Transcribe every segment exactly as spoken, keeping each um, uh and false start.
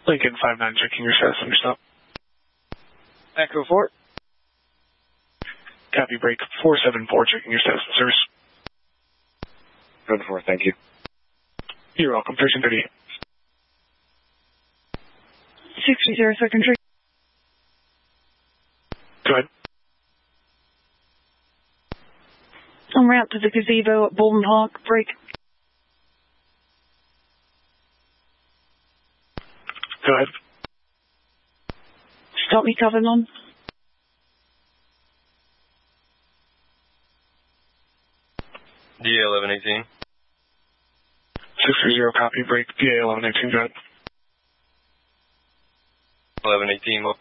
Lincoln five nine, checking your status on your stop. Echo four. Copy, break four seven four, checking your status of service. Code four, thank you. You're welcome, thirteen thirty. sixty, second tree. Go ahead. En route to the gazebo at Bolton Hawk, break. Go ahead. Stop me, cover none. D A eleven eighteen. six three zero, copy, break, D A eleven eighteen, go ahead. eleven eighteen, will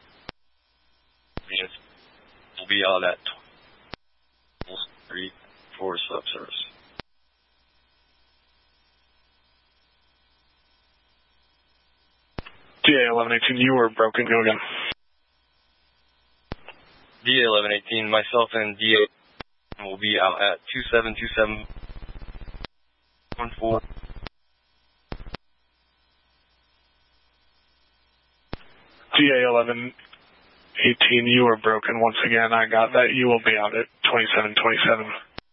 be out at three four sub service. D A eleven eighteen, you were broken, go again. D A eleven eighteen, myself and D A will be out at two seven two seven one four. D A eleven eighteen, you were broken once again. I got that. You will be out at twenty-seven twenty-seven.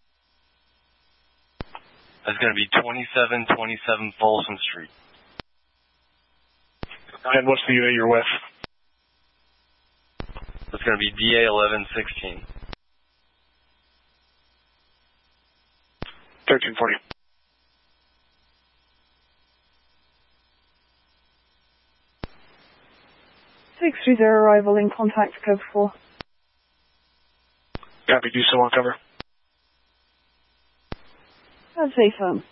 That's going to be twenty-seven twenty-seven Folsom Street. And what's the unit you're with? That's going to be D A eleven sixteen. thirteen forty. six three zero, arrival in contact, code four. Copy, do you still want cover? That's safe home.